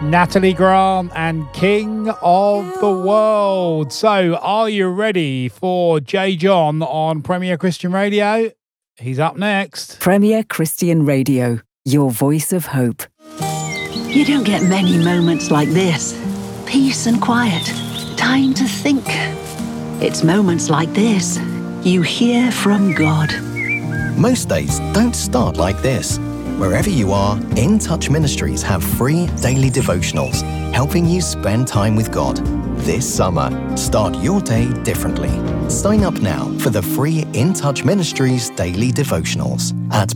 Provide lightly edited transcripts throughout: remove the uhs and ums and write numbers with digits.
Natalie Grant and King of the World. So, are you ready for J. John on Premier Christian Radio? He's up next. Premier Christian Radio, your voice of hope. You don't get many moments like this. Peace and quiet. Time to think. It's moments like this you hear from God. Most days don't start like this. Wherever you are, In Touch Ministries have free daily devotionals, helping you spend time with God. This summer, start your day differently. Sign up now for the free In Touch Ministries daily devotionals at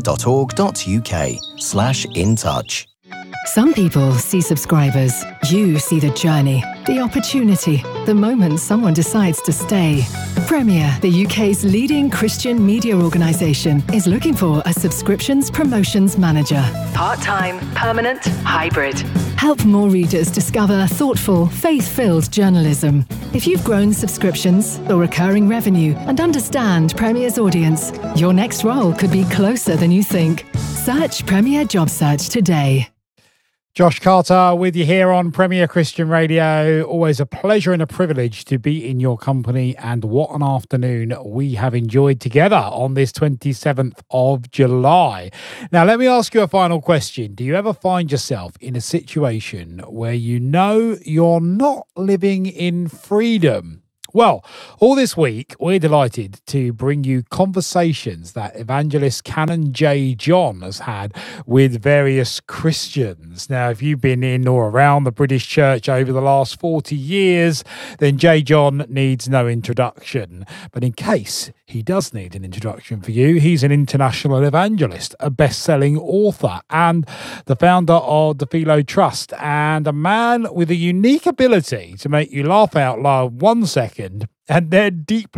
premier.org.uk/intouch. Some people see subscribers. You see the journey, the opportunity, the moment someone decides to stay. Premier, the UK's leading Christian media organisation, is looking for a subscriptions promotions manager. Part-time, permanent, hybrid. Help more readers discover thoughtful, faith-filled journalism. If you've grown subscriptions or recurring revenue and understand Premier's audience, your next role could be closer than you think. Search Premier Job Search today. Josh Carter with you here on Premier Christian Radio. Always a pleasure and a privilege to be in your company, and what an afternoon we have enjoyed together on this 27th of July. Now, let me ask you a final question. Do you ever find yourself in a situation where you know you're not living in freedom? Well, all this week, we're delighted to bring you conversations that evangelist Canon J. John has had with various Christians. Now, if you've been in or around the British Church over the last 40 years, then J. John needs no introduction. But in case he does need an introduction for you, he's an international evangelist, a best-selling author, and the founder of the Philo Trust, and a man with a unique ability to make you laugh out loud 1 second and then deeply